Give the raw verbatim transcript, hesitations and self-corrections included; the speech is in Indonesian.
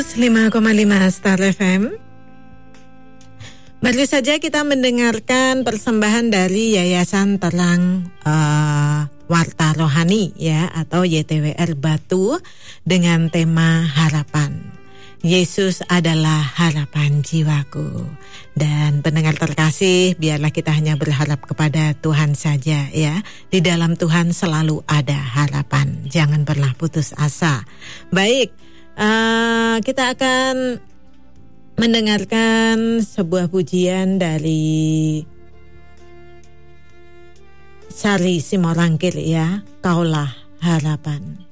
lima koma lima Star F M. Baru saja kita mendengarkan persembahan dari Yayasan Terang uh, Warta Rohani ya, atau Y T W R Batu, dengan tema harapan. Yesus adalah harapan jiwaku. Dan pendengar terkasih, biarlah kita hanya berharap kepada Tuhan saja ya. Di dalam Tuhan selalu ada harapan. Jangan pernah putus asa. Baik, uh, kita akan mendengarkan sebuah pujian dari Sari Simorangkir ya, Kaulah Harapan.